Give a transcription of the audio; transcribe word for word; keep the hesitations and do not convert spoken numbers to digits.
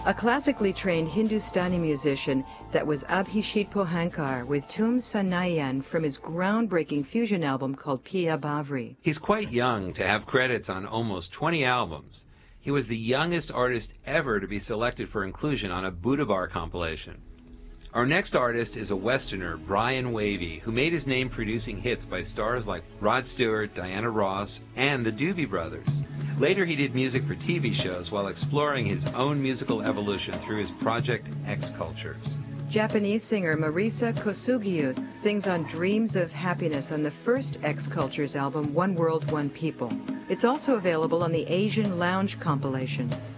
a classically trained Hindustani musician that was Abhishek Pohankar with Tum Sanayan from his groundbreaking fusion album called Piya Bhavri. He's quite young to have credits on almost twenty albums. He was the youngest artist ever to be selected for inclusion on a Buddha Bar compilation. Our next artist is a Westerner, Brian Wavy, who made his name producing hits by stars like Rod Stewart, Diana Ross, and the Doobie Brothers. Later he did music for T V shows while exploring his own musical evolution through his project X Cultures. Japanese singer Marisa Kosugiu sings on Dreams of Happiness on the first X Cultures album, One World, One People. It's also available on the Asian Lounge compilation.